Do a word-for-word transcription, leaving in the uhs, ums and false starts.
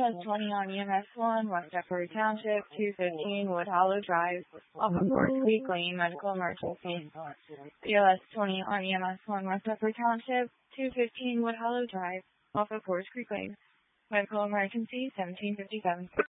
S twenty on E M S one, West Deptford Township, two fifteen Wood Hollow Drive, off of Forest Creek Lane, medical emergency. B L S twenty on E M S one, West Deptford Township, two fifteen Wood Hollow Drive, off of Forest Creek Lane, medical emergency, seventeen fifty-seven.